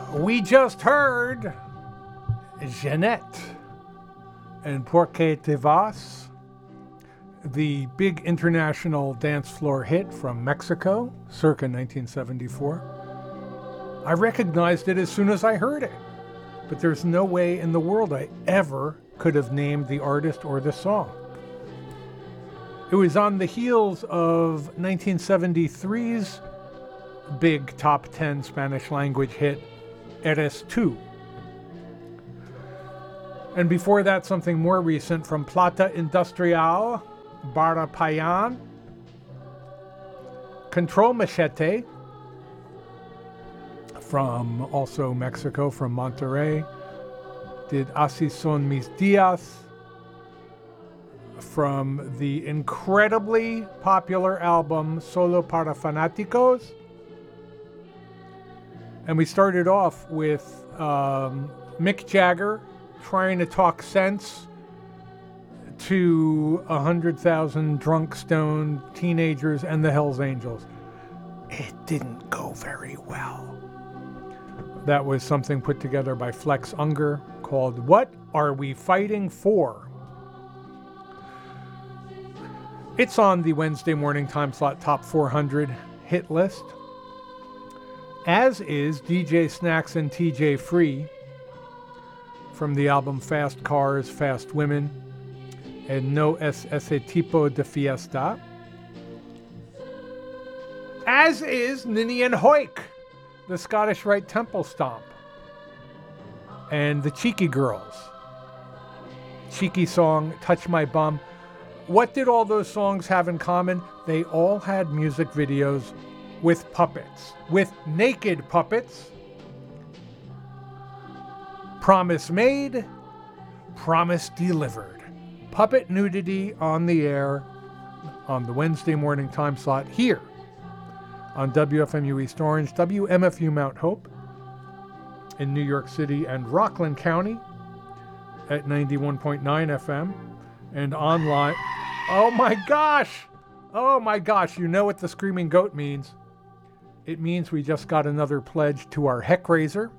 We just heard Jeanette and Porque Te Vas, the big international dance floor hit from Mexico, circa 1974. I recognized it as soon as I heard it, but there's no way in the world I ever could have named the artist or the song. It was on the heels of 1973's big top 10 Spanish language hit, Eres Tú. And before that, something more recent from Plata Industrial, Barra Payan, Control Machete, from also Mexico, from Monterrey, did Así Son Mis Días, from the incredibly popular album Solo para Fanáticos. And we started off with Mick Jagger trying to talk sense to 100,000 drunk, stoned teenagers and the Hells Angels. It didn't go very well. That was something put together by Flex Unger called What Are We Fighting For? It's on the Wednesday Morning Time Slot Top 400 hit list, as is DJ Snacks and TJ Free from the album Fast Cars, Fast Women, and No Es Ese Tipo de Fiesta, as is Ninian Hoik, the Scottish Rite Temple Stomp, and the Cheeky Girls. Cheeky song, Touch My Bum. What did all those songs have in common? They all had music videos with puppets, with naked puppets. Promise made, promise delivered. Puppet nudity on the air on the Wednesday Morning Time Slot here on WFMU East Orange, WMFU Mount Hope in New York City and Rockland County at 91.9 FM and online. Oh my gosh! Oh my gosh, you know what the Screaming Goat means. It means we just got another pledge to our Heck Raiser.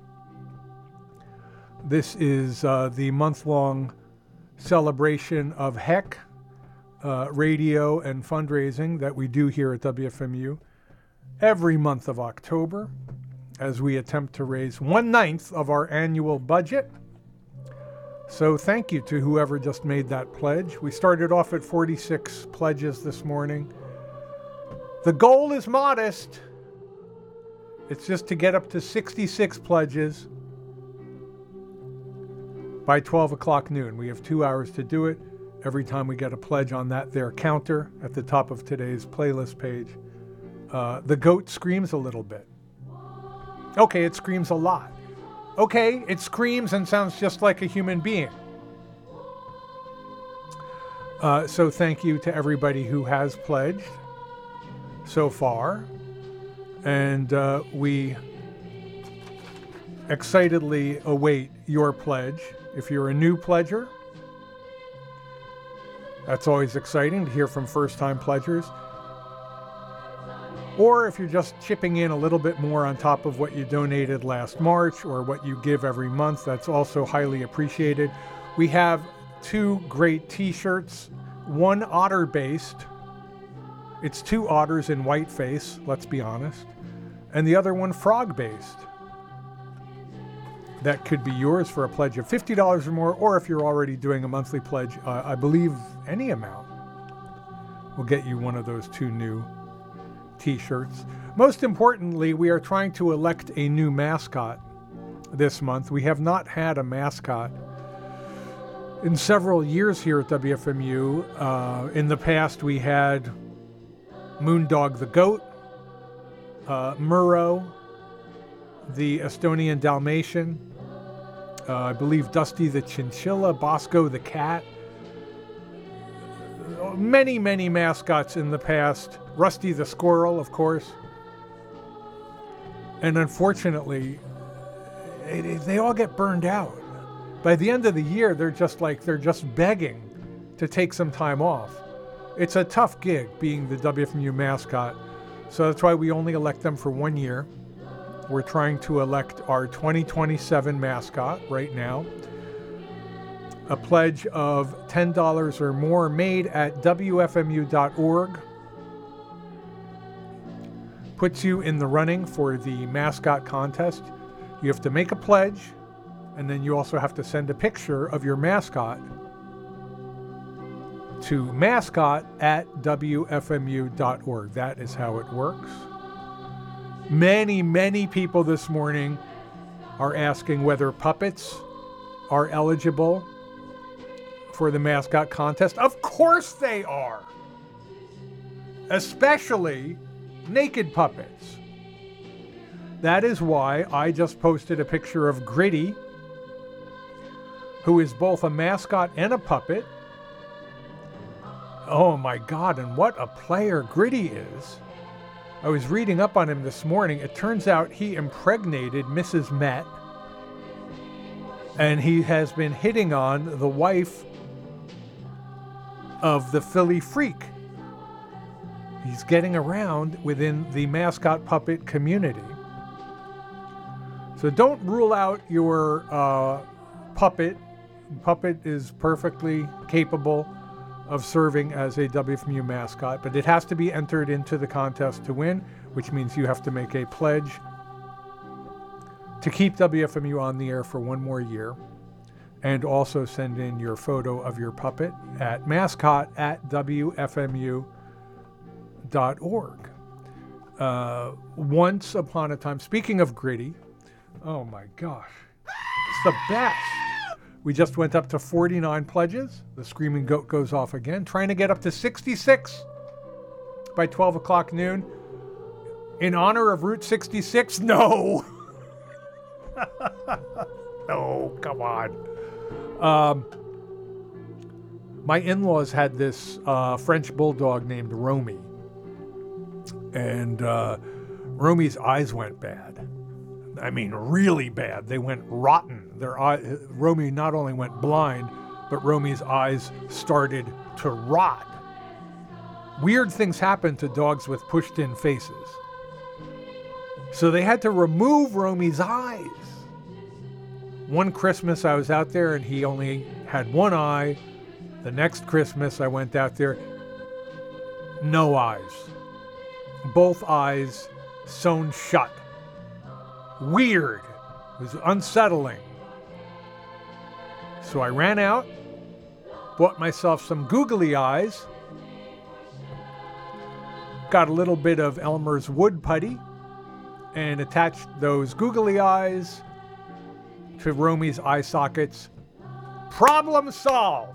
This is the month-long celebration of Heck radio and fundraising that we do here at WFMU every month of October as we attempt to raise 1/9 of our annual budget. So thank you to whoever just made that pledge. We started off at 46 pledges this morning. The goal is modest. It's just to get up to 66 pledges by 12 o'clock noon. We have 2 hours to do it. Every time we get a pledge on that there counter at the top of today's playlist page, the goat screams a little bit. Okay, it screams a lot. Okay, it screams and sounds just like a human being. So thank you to everybody who has pledged so far. And we excitedly await your pledge. If you're a new pledger, that's always exciting to hear from first-time pledgers. Or if you're just chipping in a little bit more on top of what you donated last March or what you give every month, that's also highly appreciated. We have 2 great t-shirts, one otter-based. It's 2 otters in whiteface, let's be honest. And the other one frog-based. That could be yours for a pledge of $50 or more, or if you're already doing a monthly pledge, I believe any amount will get you one of those 2 new t-shirts. Most importantly, we are trying to elect a new mascot this month. We have not had a mascot in several years here at WFMU. In the past, we had Moondog the Goat, Murrow, the Estonian Dalmatian, I believe Dusty the Chinchilla, Bosco the Cat. Many, many mascots in the past. Rusty the Squirrel, of course. And unfortunately, they all get burned out. By the end of the year, they're just begging to take some time off. It's a tough gig being the WFMU mascot, so that's why we only elect them for 1 year. We're trying to elect our 2027 mascot right now. A pledge of $10 or more made at WFMU.org puts you in the running for the mascot contest. You have to make a pledge, and then you also have to send a picture of your mascot to mascot@WFMU.org. That is how it works. Many, many people this morning are asking whether puppets are eligible for the mascot contest. Of course they are. Especially naked puppets. That is why I just posted a picture of Gritty, who is both a mascot and a puppet. Oh my God, and what a player Gritty is. I was reading up on him this morning. It turns out he impregnated Mrs. Met, and he has been hitting on the wife of the Philly Freak. He's getting around within the mascot puppet community. So don't rule out your puppet. Puppet is perfectly capable of serving as a WFMU mascot, but it has to be entered into the contest to win, which means you have to make a pledge to keep WFMU on the air for one more year, and also send in your photo of your puppet at mascot@WFMU.org. Once upon a time, speaking of Gritty, oh my gosh, it's the best. We just went up to 49 pledges. The Screaming Goat goes off again, trying to get up to 66 by 12 o'clock noon. In honor of Route 66? No. No, come on. My in-laws had this French bulldog named Romy. And Romy's eyes went bad. I mean, really bad. They went rotten. Romy not only went blind, but Romy's eyes started to rot. Weird things happen to dogs with pushed-in faces. So they had to remove Romy's eyes. One Christmas I was out there and he only had one eye. The next Christmas I went out there, no eyes. Both eyes sewn shut. Weird. It was unsettling. So I ran out, bought myself some googly eyes, got a little bit of Elmer's wood putty, and attached those googly eyes to Romy's eye sockets. Problem solved.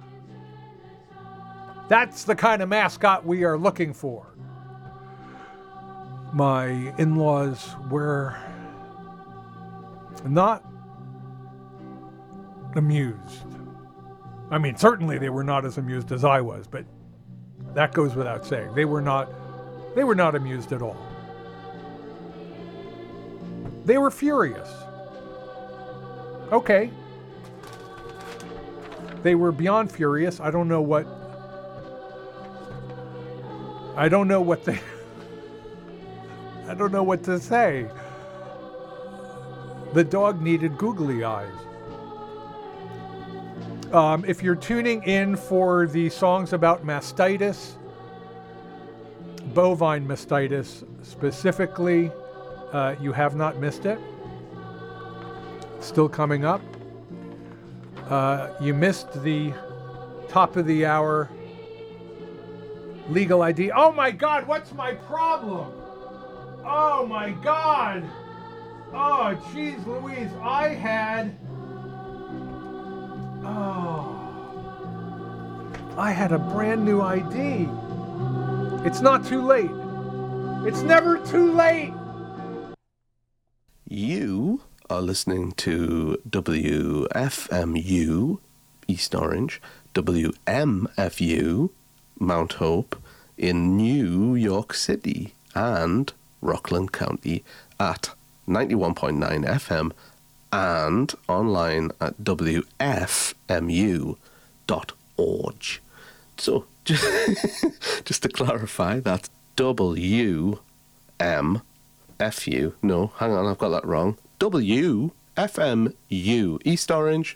That's the kind of mascot we are looking for. My in-laws were not amused. I mean, certainly they were not as amused as I was, but that goes without saying. They were not amused at all. They were furious. Okay. They were beyond furious. I don't know what to say. The dog needed googly eyes. If you're tuning in for the songs about mastitis, bovine mastitis specifically, you have not missed it. Still coming up. You missed the top of the hour legal ID. Oh my God, what's my problem? Oh my God. Oh, geez Louise, I had a brand new ID. It's not too late. It's never too late. You are listening to WFMU East Orange, WMFU Mount Hope in New York City and Rockland County at 91.9 FM and online at WFMU.org. So, just to clarify, that's WMFU No, hang on, I've got that wrong. WFMU. East Orange,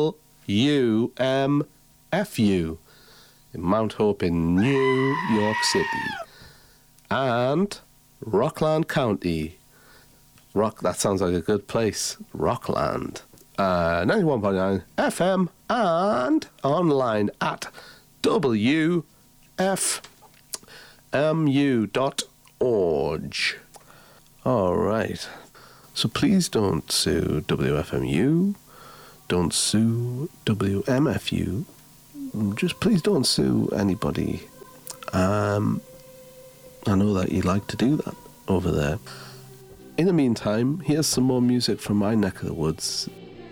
WUMFU. In Mount Hope in New York City. And Rockland County. That sounds like a good place. Rockland. 91.9 FM and online at WFMU.org. All right. So please don't sue WFMU. Don't sue WMFU. Just please don't sue anybody. I know that you like to do that over there. In the meantime, here's some more music from my neck of the woods.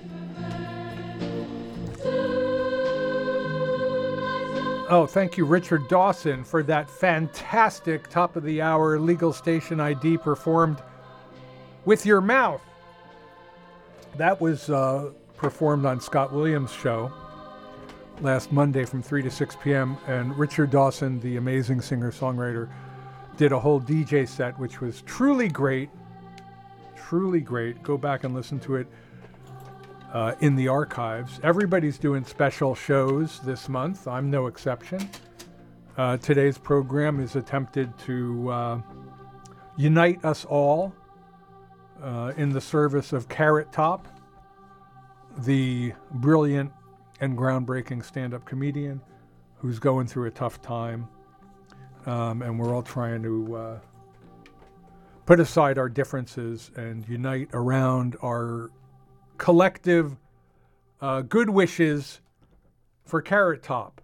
Oh, thank you, Richard Dawson, for that fantastic top-of-the-hour legal station ID performed with your mouth. That was performed on Scott Williams' show last Monday from 3 to 6 p.m., and Richard Dawson, the amazing singer-songwriter, did a whole DJ set, which was truly great. Truly great. Go back and listen to it in the archives. Everybody's doing special shows this month. I'm no exception. Today's program is attempted to unite us all in the service of Carrot Top, the brilliant and groundbreaking stand-up comedian who's going through a tough time. And we're all trying to put aside our differences and unite around our collective good wishes for Carrot Top.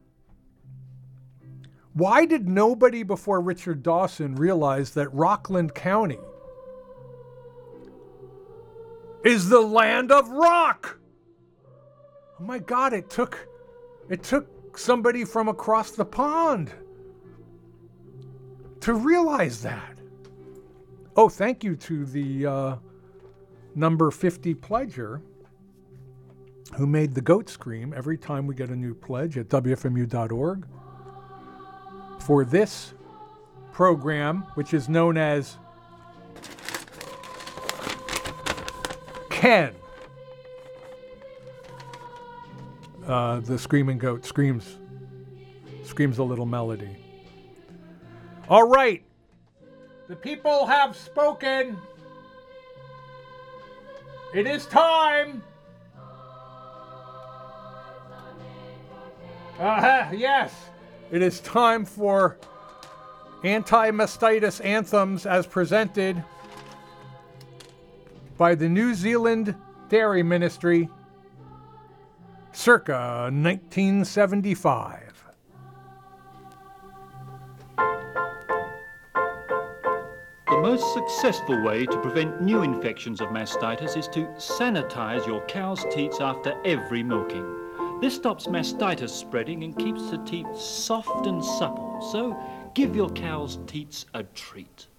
Why did nobody before Richard Dawson realize that Rockland County is the land of rock? Oh my God, it took somebody from across the pond to realize that. Oh, thank you to the number 50 pledger who made the goat scream every time we get a new pledge at WFMU.org for this program, which is known as Ken. The screaming goat screams a little melody. All right. The people have spoken. It is time. Yes. It is time for anti-mastitis anthems as presented by the New Zealand Dairy Ministry circa 1975. The most successful way to prevent new infections of mastitis is to sanitize your cow's teats after every milking. This stops mastitis spreading and keeps the teats soft and supple, so give your cow's teats a treat.